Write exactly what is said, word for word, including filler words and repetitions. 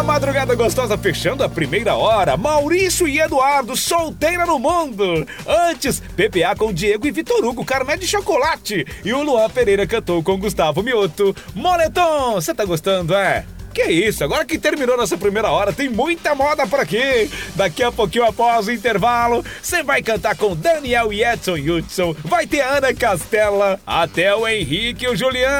madrugada gostosa fechando a primeira hora. Maurício e Eduardo, solteira no mundo. Antes, P P A com Diego e Vitor Hugo, Carmé de Chocolate. E o Luan Pereira cantou com Gustavo Mioto. Moletom, você tá gostando, é? Que isso, agora que terminou nossa primeira hora, tem muita moda por aqui. Daqui a pouquinho, após o intervalo, você vai cantar com Daniel e Edson Hudson. Vai ter Ana Castela, até o Henrique e o Juliano.